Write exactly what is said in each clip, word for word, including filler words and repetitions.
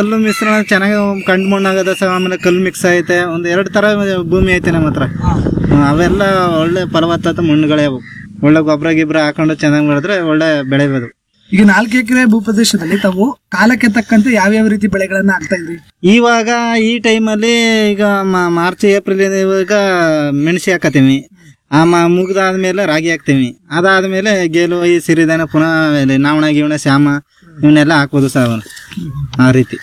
ಕಲ್ಲು ಮಿಶ್ರಣ ಚೆನ್ನಾಗಿ ಕಂಡು ಮಣ್ಣಾಗದ ಸಹ, ಆಮೇಲೆ ಕಲ್ಲು ಮಿಕ್ಸ್ ಐತೆ. ಒಂದ್ ಎರಡು ತರ ಭೂಮಿ ಐತೆ ನಮ್ಮ ಹತ್ರ. ಅವೆಲ್ಲ ಒಳ್ಳೆ ಫಲವತ್ತಾದ ಮಣ್ಣುಗಳೇ ಅವು. ಒಳ್ಳೆ ಗೊಬ್ಬರ ಗಿಬ್ರ ಹಾಕೊಂಡು ಚೆನ್ನಾಗಿ ಮಾಡಿದ್ರೆ ಒಳ್ಳೆ ಬೆಳೆಬೋದು. ಈಗ ನಾಲ್ಕು ಎಕರೆ ಭೂಪ್ರದೇಶದಲ್ಲಿ ತಾವು ಕಾಲಕ್ಕೆ ತಕ್ಕಂತೆ ಯಾವ್ಯಾವ ರೀತಿ ಬೆಳೆಗಳನ್ನ ಹಾಕ್ತಾ ಇದ್ರಿ? ಇವಾಗ ಈ ಟೈಮಲ್ಲಿ ಈಗ ಮಾರ್ಚ್ ಏಪ್ರಿಲ್ ಇವಾಗ ಮೆಣಸಿ ಹಾಕತ್ತೀವಿ. ಆ ಮುಗ್ದಾದ್ಮೇಲೆ ರಾಗಿ ಹಾಕ್ತೀವಿ. ಅದಾದ್ಮೇಲೆ ಗೇಲು ಈ ಸಿರಿಧಾನ ಪುನಃ ನಾವಣ ಗೀವಣ ಶ್ಯಾಮ ಇವನ್ನೆಲ್ಲ ಹಾಕ್ಬೋದು ಸರ್. ಆ ರೀತಿ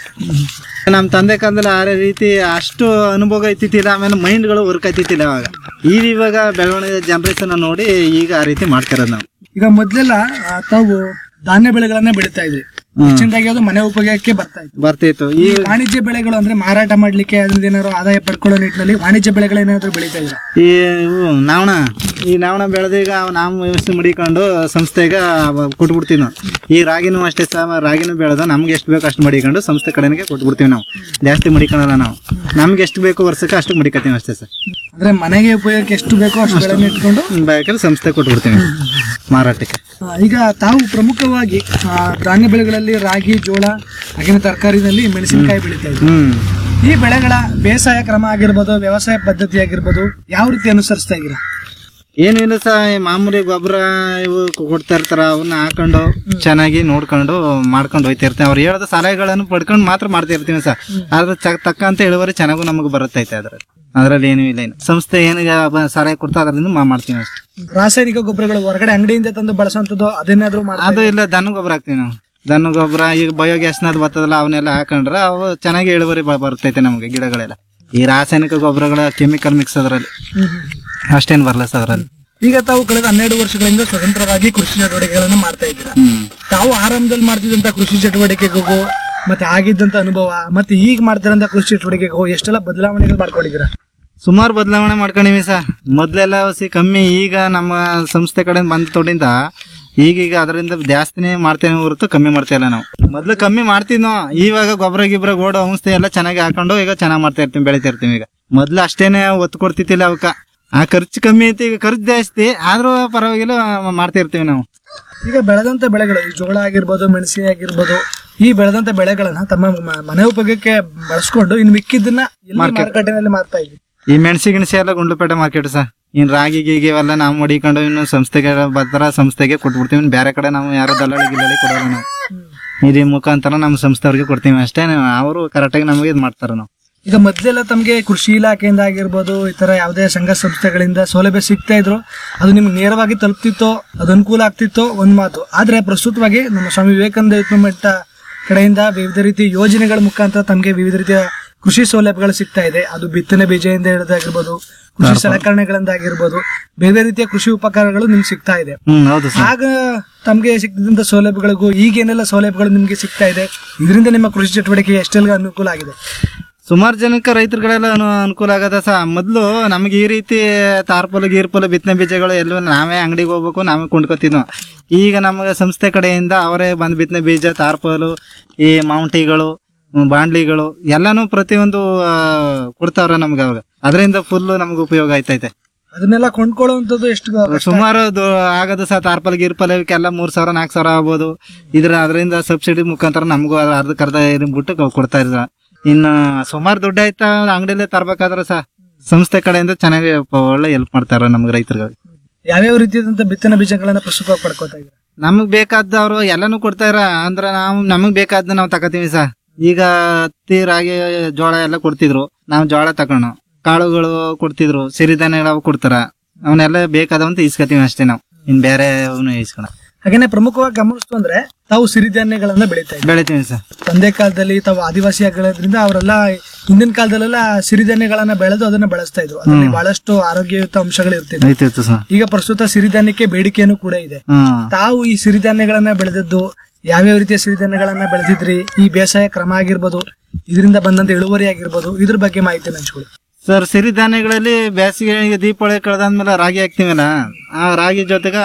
ನಮ್ ತಂದೆ ಕಾಲದಲ್ಲಿ ಆ ರೀತಿ ಅಷ್ಟು ಅನುಭವ ಐತಿತ್ತಿಲ್ಲ. ಆಮೇಲೆ ಮೈಂಡ್ಗಳು ವರ್ಕ್ ಐತಿತ್ತಿಲ್ಲ ಅವಾಗ. ಈಗ ಇವಾಗ ಬೆಳವಣಿಗೆ ಜನರೇಷನ್ ನೋಡಿ ಈಗ ಆ ರೀತಿ ಮಾಡ್ತಿರೋದು ನಾವು. ಈಗ ಮೊದ್ಲೆಲ್ಲ ತಾವು ಧಾನ್ಯ ಬೆಳೆಗಳನ್ನ ಬೆಳೀತಾ ಇದ್ರಿ. ಹೆಚ್ಚಿನದಾಗಿ ಅದು ಮನೆ ಉಪಯೋಗಕ್ಕೆ ಬರ್ತಾ ಇತ್ತು ಬರ್ತಿತ್ತು ಈ ವಾಣಿಜ್ಯ ಬೆಳೆಗಳು ಅಂದ್ರೆ ಮಾರಾಟ ಮಾಡ್ಲಿಕ್ಕೆ ಅದರಿಂದ ಏನಾದ್ರು ಆದಾಯ ಪಡ್ಕೊಳ್ಳೋ ನಿಟ್ಟಿನಲ್ಲಿ ವಾಣಿಜ್ಯ ಬೆಳೆಗಳೇನಾದ್ರು ಬೆಳೀತಾ ಇದ್ರ? ಈ ನಾವಣ ಈ ನಾವಣ ಬೆಳೆದೀಗ ನಾವು ವ್ಯವಸ್ಥೆ ಮಡಿಕೊಂಡು ಸಂಸ್ಥೆಗೆ ಕೊಟ್ಬಿಡ್ತೀವಿ ನಾವು. ಈ ರಾಗಿನೂ ಅಷ್ಟೇ ಸಹ, ರಾಗಿನೂ ಬೆಳೆದ ನಮ್ಗೆ ಎಷ್ಟು ಬೇಕು ಅಷ್ಟು ಮಡಿಕೊಂಡು ಸಂಸ್ಥೆ ಕಡೆಗೆ ಕೊಟ್ಬಿಡ್ತೀವಿ ನಾವು. ಜಾಸ್ತಿ ಮಡಿಕೊಳ್ಳಲ್ಲ ನಾವು. ನಮ್ಗೆ ಎಷ್ಟು ಬೇಕು ವರ್ಷಕ್ಕೆ ಅಷ್ಟು ಮಡಿಕತ್ತೀವಿ ಅಷ್ಟೇ ಸರ್. ಅಂದ್ರೆ ಮನೆಗೆ ಉಪಯೋಗಕ್ಕೆ ಎಷ್ಟು ಬೇಕೋ ಅಷ್ಟು ಬೆಳೆ ಇಟ್ಕೊಂಡು ಬೇಕಾದ್ರೆ ಸಂಸ್ಥೆ ಕೊಟ್ಬಿಡ್ತೀವಿ ಮಾರಾಟಕ್ಕೆ. ಈಗ ತಾವು ಪ್ರಮುಖವಾಗಿ ಧಾನ್ಯ ಬೆಳೆಗಳಲ್ಲಿ ರಾಗಿ, ಜೋಳ, ಹಾಗೆ ತರಕಾರಿನಲ್ಲಿ ಮೆಣಸಿನಕಾಯಿ ಬೆಳೀತಾ ಇದ್ರು. ಈ ಬೆಳೆಗಳ ಬೇಸಾಯ ಕ್ರಮ ಆಗಿರ್ಬೋದು, ವ್ಯವಸಾಯ ಪದ್ಧತಿ ಆಗಿರ್ಬೋದು, ಯಾವ ರೀತಿ ಅನುಸರಿಸ್ತಾ ಇದ್ದೀರಾ? ಏನಿಲ್ಲ ಸಹ, ಮಾಮೂಲಿ ಗೊಬ್ಬರ ಇವು ಕೊಡ್ತಾ ಇರ್ತಾರ, ಅವನ್ನ ಹಾಕೊಂಡು ಚೆನ್ನಾಗಿ ನೋಡ್ಕೊಂಡು ಮಾಡ್ಕೊಂಡು ಹೋಯ್ತಾ ಇರ್ತೀವಿ. ಅವ್ರು ಹೇಳದ ಸಲಹೆಗಳನ್ನು ಪಡ್ಕೊಂಡು ಮಾತ್ರ ಮಾಡ್ತಾ ಇರ್ತೀವಿ ಸರ್. ಅದ್ರ ತಕ್ಕಂತ ಇಳುವರಿ ಚೆನ್ನಾಗೂ ನಮಗೆ ಬರುತ್ತೈತೆ. ಅದ್ರಲ್ಲಿ ಅದ್ರಲ್ಲಿ ಏನೂ ಇಲ್ಲ. ಏನು ಸಂಸ್ಥೆ ಏನು ಸಲಹೆ ಕೊಡ್ತಾ ಅದರಿಂದ ಮಾಡ್ತೀವಿ ಅಷ್ಟೇ. ರಾಸಾಯನಿಕ ಗೊಬ್ಬರಗಳು ಹೊರಗಡೆ ಅಂಗಡಿಯಿಂದ ತಂದು ಬಳಸುವಂತದ್ದು ಅದನ್ನಾದ್ರೂ ಅದು ಇಲ್ಲ. ದನ ಗೊಬ್ಬರ ಹಾಕ್ತಿವಿ ನಾವು. ದನ ಗೊಬ್ಬರ ಈಗ ಬಯೋಗ್ಯಾಸ್ನದ್ ಬರ್ತದಲ್ಲ, ಅವನ್ನೆಲ್ಲ ಹಾಕೊಂಡ್ರೆ ಅವು ಚೆನ್ನಾಗಿ ಇಳುವರಿ ಬರ್ತೈತೆ ನಮ್ಗೆ ಗಿಡಗಳೆಲ್ಲ. ಈ ರಾಸಾಯನಿಕ ಗೊಬ್ಬರಗಳ ಕೆಮಿಕಲ್ ಮಿಕ್ಸ್ ಅದರಲ್ಲಿ ಅಷ್ಟೇನು ಬರಲ್ಲ ಸರ್ ಅದರಲ್ಲಿ. ಈಗ ತಾವು ಕಳೆದ ಹನ್ನೆರಡು ವರ್ಷಗಳಿಂದ ಸ್ವತಂತ್ರವಾಗಿ ಕೃಷಿ ಚಟುವಟಿಕೆಗಳನ್ನು ಮಾಡ್ತಾ ಇದ್ದೀರಾ. ತಾವು ಆರಂಭದಲ್ಲಿ ಮಾಡ್ತಿದ್ದಂತ ಕೃಷಿ ಚಟುವಟಿಕೆಗೂ ಮತ್ತೆ ಆಗಿದ್ದಂತ ಅನುಭವ ಮತ್ತೆ ಈಗ ಮಾಡ್ತಿರಂತ ಕೃಷಿ ಚಟುವಟಿಕೆಗೂ ಎಷ್ಟೆಲ್ಲ ಬದಲಾವಣೆಗಳು ಮಾಡ್ಕೊಂಡಿದ್ದೀರಾ? ಸುಮಾರು ಬದಲಾವಣೆ ಮಾಡ್ಕೊಂಡಿವಿ ಸರ್. ಮೊದ್ಲೆಲ್ಲ ಸಿ ಕಮ್ಮಿ. ಈಗ ನಮ್ಮ ಸಂಸ್ಥೆ ಕಡೆ ಬಂದ ತೊಡಿಂದ ಈಗೀಗ ಅದರಿಂದ ಜಾಸ್ತಿನೇ ಮಾಡ್ತೇವೆ ಹೊರತು ಕಮ್ಮಿ ಮಾಡ್ತಾ ಇಲ್ಲ ನಾವು. ಮೊದ್ಲು ಕಮ್ಮಿ ಮಾಡ್ತಿದ್ನೋ, ಇವಾಗ ಗೊಬ್ಬರ ಗಿಬ್ಬರ ಗೋಡು ಔಷಧಿ ಎಲ್ಲ ಚೆನ್ನಾಗಿ ಹಾಕೊಂಡು ಈಗ ಚೆನ್ನಾಗಿ ಮಾಡ್ತಾ ಇರ್ತೀವಿ, ಬೆಳಿತಾ ಇರ್ತೀವಿ. ಈಗ ಮೊದ್ಲು ಅಷ್ಟೇನೆ ಒತ್ತು ಕೊಡ್ತಿತ್ತಿಲ್ಲ ಅವಕ್ಕ. ಆ ಖರ್ಚು ಕಮ್ಮಿ ಐತಿ, ಈಗ ಖರ್ಚು ಜಾಸ್ತಿ ಆದ್ರೂ ಪರವಾಗಿಲ್ಲ ಮಾಡ್ತಾ ಇರ್ತೀವಿ ನಾವು. ಈಗ ಬೆಳೆದಂತ ಬೆಳೆಗಳು ಈ ಜೋಳ ಆಗಿರ್ಬೋದು, ಮೆಣಸಿನ ಆಗಿರ್ಬೋದು, ಈ ಬೆಳೆದಂತ ಬೆಳೆಗಳನ್ನ ತಮ್ಮ ಮನೆ ಉಪಯೋಗಕ್ಕೆ ಬಳಸ್ಕೊಂಡು ಇನ್ನು ಮಿಕ್ಕಿದ್ದನ್ನ ಮಾರುಕಟ್ಟೆನಲ್ಲಿ ಮಾರ್ತಾ ಇದ್ವಿ. ಈ ಮೆಣಸಿ ಗಿಣಸಿ ಎಲ್ಲ ಗುಂಡ್ಲುಪೇಟೆ ಮಾರ್ಕೆಟ್ ಸರ್. ಇನ್ ರಾಗಿ ಗೀಗಿ ಇವೆಲ್ಲ ನಾವು ಮಡಿಕೊಂಡು ಇನ್ನು ಸಂಸ್ಥೆಗೆ ಬರ್ತಾರ, ಸಂಸ್ಥೆಗೆ ಕೊಟ್ಬಿಡ್ತೀವಿ. ಇನ್ನು ಬೇರೆ ಕಡೆ ನಾವು ಯಾರೋ ದಲ್ಲಾಳಿ ಗಿಲ್ಲಾಳಿ ಕೊಡೋಲ್ಲ ನಾವು. ಇದೇ ಮುಖಾಂತರ ನಮ್ಮ ಸಂಸ್ಥೆಯವ್ರಿಗೆ ಕೊಡ್ತೀವಿ ಅಷ್ಟೇ. ಅವರು ಕರೆಕ್ಟಾಗಿ ನಮಗೆ ಇದು ಮಾಡ್ತಾರ ನಾವು. ಈಗ ಮೊದ್ಲೆಲ್ಲ ತಮ್ಗೆ ಕೃಷಿ ಇಲಾಖೆಯಿಂದ ಆಗಿರ್ಬೋದು, ಈ ತರ ಯಾವುದೇ ಸಂಘ ಸಂಸ್ಥೆಗಳಿಂದ ಸೌಲಭ್ಯ ಸಿಗ್ತಾ ಇದ್ರು, ಅದು ನಿಮ್ಗೆ ನೇರವಾಗಿ ತಲುಪ್ತಿತ್ತೋ, ಅದು ಅನುಕೂಲ ಆಗ್ತಿತ್ತೋ ಒಂದ್ ಮಾತು. ಆದ್ರೆ ಪ್ರಸ್ತುತವಾಗಿ ನಮ್ಮ ಸ್ವಾಮಿ ವಿವೇಕಾನಂದ ಯುವಮಟ್ಟ ಕಡೆಯಿಂದ ವಿವಿಧ ರೀತಿಯ ಯೋಜನೆಗಳ ಮುಖಾಂತರ ತಮ್ಗೆ ವಿವಿಧ ರೀತಿಯ ಕೃಷಿ ಸೌಲಭ್ಯಗಳು ಸಿಗ್ತಾ ಇದೆ. ಅದು ಬಿತ್ತನೆ ಬೀಜದಿಂದ ಹಿಡಿದಾಗಿರ್ಬೋದು, ಕೃಷಿ ಸಲಕರಣೆಗಳಿಂದಾಗಿರ್ಬೋದು, ಬೇರೆ ರೀತಿಯ ಕೃಷಿ ಉಪಕರಣಗಳು ನಿಮ್ಗೆ ಸಿಗ್ತಾ ಇದೆ. ಆಗ ತಮ್ಗೆ ಸಿಗ್ತಿದ್ದಂತ ಸೌಲಭ್ಯಗಳಿಗೂ ಈಗೇನೆಲ್ಲ ಸೌಲಭ್ಯಗಳು ನಿಮ್ಗೆ ಸಿಗ್ತಾ ಇದೆ, ಇದರಿಂದ ನಿಮ್ಮ ಕೃಷಿ ಚಟುವಟಿಕೆ ಎಷ್ಟೆಲ್ಲ ಅನುಕೂಲ ಆಗಿದೆ? ಸುಮಾರು ಜನಕ್ಕೆ ರೈತರುಗಳೆಲ್ಲ ಅನುಕೂಲ ಆಗದ ಸಹ. ಮೊದ್ಲು ನಮ್ಗೆ ಈ ರೀತಿ ತಾರ್ಪಲು ಗೀರ್ಪಲು ಬಿತ್ತನೆ ಬೀಜಗಳು ಎಲ್ಲ ನಾವೇ ಅಂಗಡಿಗೆ ಹೋಗ್ಬೇಕು, ನಾವೇ ಕೊಂಡ್ಕೊತಿದ್ವು. ಈಗ ನಮಗೆ ಸಂಸ್ಥೆ ಕಡೆಯಿಂದ ಅವರೇ ಬಂದ್ ಬಿತ್ತನೆ ಬೀಜ, ತಾರ್ಪಲು, ಈ ಮೌಂಟಿಗಳು, ಬಾಂಡ್ಲಿಗಳು ಎಲ್ಲಾನು ಪ್ರತಿಯೊಂದು ಕೊಡ್ತಾವ್ರ ನಮ್ಗೆ. ಅವಾಗ ಅದರಿಂದ ಫುಲ್ ನಮ್ಗೆ ಉಪಯೋಗ ಆಯ್ತೈತೆ. ಅದನ್ನೆಲ್ಲ ಕೊಂಡ್ಕೊಳ್ಳುವಂತದ್ದು ಎಷ್ಟು ಸುಮಾರು ಆಗದು ಸಹ. ತಾರ್ಪಲ್ ಗಿರ್ಪಲ್ ಇವಕ್ಕೆಲ್ಲ ಮೂರ್ ಸಾವಿರ ನಾಲ್ಕು ಸಾವಿರ ಆಗ್ಬೋದು. ಇದ್ರ ಅದರಿಂದ ಸಬ್ಸಿಡಿ ಮುಖಾಂತರ ನಮಗೂ ಅರ್ಧಕ್ಕೆ ಅರ್ಧ ಬಿಟ್ಟು ಕೊಡ್ತಾ ಇದ್ರ. ಇನ್ನು ಸುಮಾರು ದುಡ್ಡು ಆಯ್ತಾ ಅಂಗಡಿಯಲ್ಲೇ ತರ್ಬೇಕಾದ್ರೆ ಸಹ ಸಂಸ್ಥೆ ಕಡೆಯಿಂದ ಚೆನ್ನಾಗಿ ಒಳ್ಳೆ ಹೆಲ್ಪ್ ಮಾಡ್ತಾರ ನಮ್ಗೆ ರೈತರಿಗೆ. ಯಾವ್ಯಾವ ರೀತಿಯಾದಂತ ಬಿತ್ತನೆ ಬೀಜಗಳನ್ನ ಪ್ರಸ್ತುತವಾಗಿ ಪಡ್ಕೋತಾ ಇದ್ದಾರೆ? ನಮಗ್ ಬೇಕಾದವ್ರು ಎಲ್ಲಾನು ಕೊಡ್ತಾರ. ಅಂದ್ರ ನಾವು ನಮಗ್ ಬೇಕಾದ ನಾವು ತಗೋತೀವಿ ಸಹ. ಈಗ ಹತ್ತಿ, ರಾಗಿ, ಜೋಳ ಎಲ್ಲ ಕೊಡ್ತಿದ್ರು, ನಾವು ಜೋಳ ತಗೊಂಡು. ಕಾಳುಗಳು ಕೊಡ್ತಿದ್ರು, ಸಿರಿಧಾನ್ಯಗಳು ಕೊಡ್ತಾರ. ಅವನ್ನೆಲ್ಲ ಬೇಕಾದವಂತ ಇಸ್ಕೊತೀವಿ ಅಷ್ಟೇ ನಾವು. ಇನ್ ಬೇರೆ ಇಸ್ಕೊಳ. ಹಾಗೇನೆ ಪ್ರಮುಖವಾಗಿ ಗಮನಿಸ್ತು ಅಂದ್ರೆ ತಾವು ಸಿರಿಧಾನ್ಯಗಳನ್ನ ಬೆಳೀತಾ ಇದ್ದೀವಿ. ಬೆಳಿತೀವಿ ಸರ್. ತಂದೆ ಕಾಲದಲ್ಲಿ ತಾವು ಆದಿವಾಸಿ ಆಗಿರೋದ್ರಿಂದ ಅವರೆಲ್ಲ ಹಿಂದಿನ ಕಾಲದಲ್ಲೆಲ್ಲ ಸಿರಿಧಾನ್ಯಗಳನ್ನ ಬೆಳೆದು ಅದನ್ನ ಬಳಸ್ತಾ ಇದ್ರು. ಅದರಲ್ಲಿ ಬಹಳಷ್ಟು ಆರೋಗ್ಯಯುತ ಅಂಶಗಳು ಇರ್ತಿದ್ವು. ಈಗ ಪ್ರಸ್ತುತ ಸಿರಿಧಾನ್ಯಕ್ಕೆ ಬೇಡಿಕೆಯನ್ನು ಕೂಡ ಇದೆ. ತಾವು ಈ ಸಿರಿಧಾನ್ಯಗಳನ್ನ ಬೆಳೆದದ್ದು ಯಾವ್ಯಾವ ರೀತಿಯ ಸಿರಿಧಾನ್ಯಗಳನ್ನ ಬೆಳೆದಿದ್ರಿ, ಈ ಬೇಸಾಯ ಕ್ರಮ ಆಗಿರ್ಬೋದು, ಇದರಿಂದ ಬಂದಂತ ಇಳುವರಿ ಆಗಿರ್ಬೋದು, ಇದ್ರ ಬಗ್ಗೆ ಮಾಹಿತಿ ಹಂಚ್ಕೊಳ್ಳಿ ಸರ್. ಸಿರಿಧಾನ್ಯಗಳಲ್ಲಿ ಬೇಸಿಗೆ ದೀಪಾವಳಿ ಕಳೆದಾದ್ಮೇಲೆ ರಾಗಿ ಹಾಕ್ತಿವಲ್ಲ, ಆ ರಾಗಿ ಜೊತೆಗೆ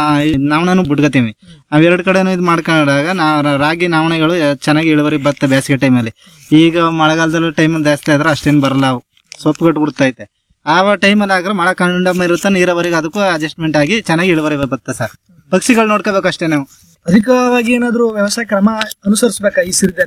ನಾವಣನು ಬಿಟ್ಕೋತೀವಿ. ಅವೆರಡು ಕಡೆನೂ ಇದು ಮಾಡ್ಕೊಂಡಾಗ ನಾವು ರಾಗಿ ನಾವಣೆಗಳು ಚೆನ್ನಾಗಿ ಇಳುವರಿ ಬರುತ್ತೆ ಬೇಸಿಗೆ ಟೈಮಲ್ಲಿ. ಈಗ ಮಳೆಗಾಲದಲ್ಲಿ ಟೈಮ್ ಜಾಸ್ತಿ ಆದ್ರೆ ಅಷ್ಟೇನು ಬರಲ್ಲ, ಅವು ಸೊಪ್ಪು ಗಟ್ಟು ಬಿಡ್ತೈತೆ. ಆ ಟೈಮಲ್ಲಿ ಆಗ್ರೆ ಮಳೆ ಕಂಡ ಇರುತ್ತೆ, ನೀರಾವರಿಗೆ ಅದಕ್ಕೂ ಅಡ್ಜಸ್ಟ್ಮೆಂಟ್ ಆಗಿ ಚೆನ್ನಾಗಿ ಇಳುವರಿ ಬರುತ್ತೆ ಸರ್. ಪಕ್ಷಿಗಳು ನೋಡ್ಕೋಬೇಕು ಅಷ್ಟೇ ನಾವು. ಅಧಿಕವಾಗಿ ಏನಾದ್ರು ವ್ಯವಸಾಯ ಕ್ರಮ ಅನುಸರಿಸಬೇಕಾ ಈ ಸಿರಿಧಾನ್ಯ?